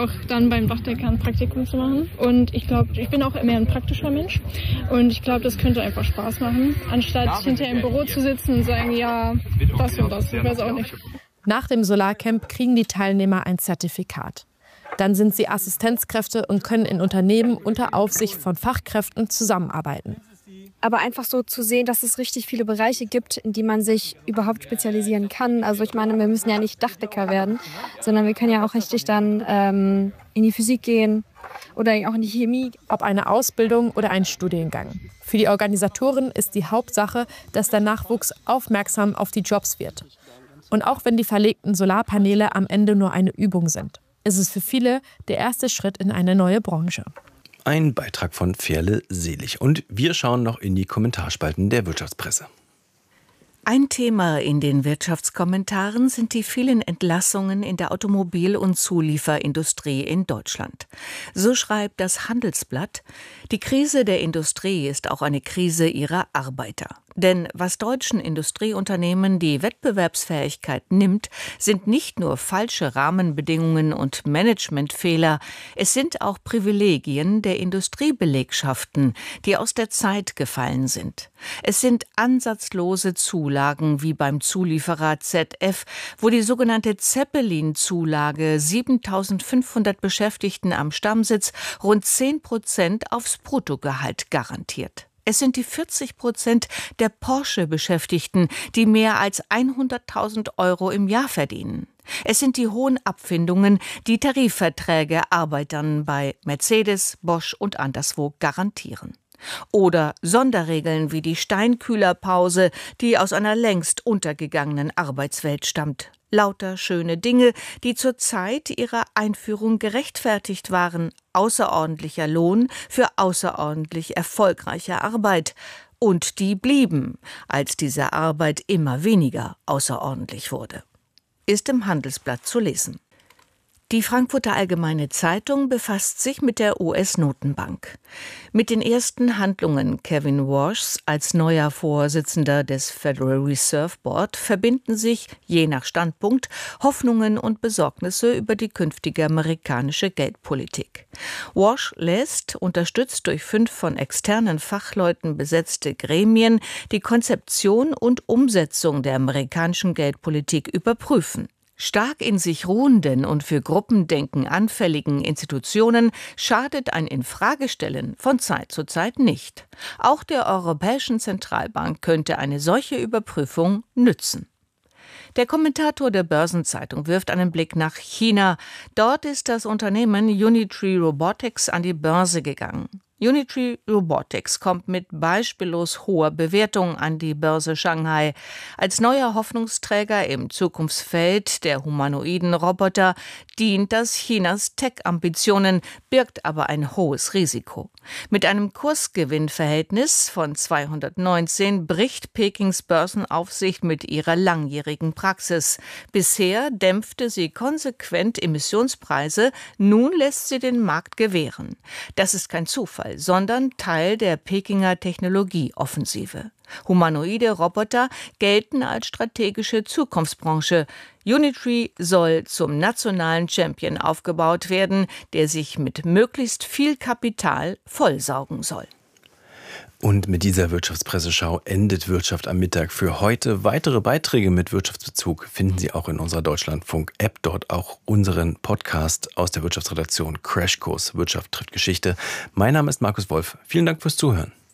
auch dann beim Dachdecker ein Praktikum zu machen. Und ich glaube, ich bin auch mehr ein praktischer Mensch. Und ich glaube, das könnte einfach Spaß machen, anstatt hinter im Büro zu sitzen und sagen, ja, das und das, ich weiß auch nicht. Nach dem Solarcamp kriegen die Teilnehmer ein Zertifikat. Dann sind sie Assistenzkräfte und können in Unternehmen unter Aufsicht von Fachkräften zusammenarbeiten. Aber einfach so zu sehen, dass es richtig viele Bereiche gibt, in die man sich überhaupt spezialisieren kann. Also ich meine, wir müssen ja nicht Dachdecker werden, sondern wir können ja auch richtig dann in die Physik gehen oder auch in die Chemie. Ob eine Ausbildung oder ein Studiengang. Für die Organisatoren ist die Hauptsache, dass der Nachwuchs aufmerksam auf die Jobs wird. Und auch wenn die verlegten Solarpaneele am Ende nur eine Übung sind, ist es für viele der erste Schritt in eine neue Branche. Ein Beitrag von Ferle Selig. Und wir schauen noch in die Kommentarspalten der Wirtschaftspresse. Ein Thema in den Wirtschaftskommentaren sind die vielen Entlassungen in der Automobil- und Zulieferindustrie in Deutschland. So schreibt das Handelsblatt: Die Krise der Industrie ist auch eine Krise ihrer Arbeiter. Denn was deutschen Industrieunternehmen die Wettbewerbsfähigkeit nimmt, sind nicht nur falsche Rahmenbedingungen und Managementfehler, es sind auch Privilegien der Industriebelegschaften, die aus der Zeit gefallen sind. Es sind ansatzlose Zulagen wie beim Zulieferer ZF, wo die sogenannte Zeppelin-Zulage 7.500 Beschäftigten am Stammsitz rund 10% aufs Bruttogehalt garantiert. Es sind die 40% der Porsche-Beschäftigten, die mehr als 100.000 € im Jahr verdienen. Es sind die hohen Abfindungen, die Tarifverträge Arbeitern bei Mercedes, Bosch und anderswo garantieren. Oder Sonderregeln wie die Steinkühlerpause, die aus einer längst untergegangenen Arbeitswelt stammt. Lauter schöne Dinge, die zur Zeit ihrer Einführung gerechtfertigt waren. Außerordentlicher Lohn für außerordentlich erfolgreiche Arbeit. Und die blieben, als diese Arbeit immer weniger außerordentlich wurde. Ist im Handelsblatt zu lesen. Die Frankfurter Allgemeine Zeitung befasst sich mit der US-Notenbank. Mit den ersten Handlungen Kevin Warshs als neuer Vorsitzender des Federal Reserve Board verbinden sich, je nach Standpunkt, Hoffnungen und Besorgnisse über die künftige amerikanische Geldpolitik. Warsh lässt, unterstützt durch 5 von externen Fachleuten besetzte Gremien, die Konzeption und Umsetzung der amerikanischen Geldpolitik überprüfen. Stark in sich ruhenden und für Gruppendenken anfälligen Institutionen schadet ein Infragestellen von Zeit zu Zeit nicht. Auch der Europäischen Zentralbank könnte eine solche Überprüfung nützen. Der Kommentator der Börsenzeitung wirft einen Blick nach China. Dort ist das Unternehmen Unitree Robotics an die Börse gegangen. Unitree Robotics kommt mit beispiellos hoher Bewertung an die Börse Shanghai. Als neuer Hoffnungsträger im Zukunftsfeld der humanoiden Roboter dient das Chinas Tech-Ambitionen, birgt aber ein hohes Risiko. Mit einem Kursgewinnverhältnis von 219 bricht Pekings Börsenaufsicht mit ihrer langjährigen Praxis. Bisher dämpfte sie konsequent Emissionspreise, nun lässt sie den Markt gewähren. Das ist kein Zufall, sondern Teil der Pekinger Technologieoffensive. Humanoide Roboter gelten als strategische Zukunftsbranche. Unitree soll zum nationalen Champion aufgebaut werden, der sich mit möglichst viel Kapital vollsaugen soll. Und mit dieser Wirtschaftspresseschau endet Wirtschaft am Mittag für heute. Weitere Beiträge mit Wirtschaftsbezug finden Sie auch in unserer Deutschlandfunk-App. Dort auch unseren Podcast aus der Wirtschaftsredaktion Crashkurs Wirtschaft trifft Geschichte. Mein Name ist Markus Wolf. Vielen Dank fürs Zuhören.